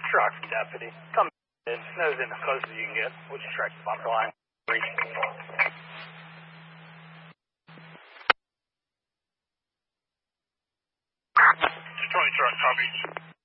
Truck deputy. Come in. Nose in as close as you can get. We'll just track the bumper line. 20 truck, copy.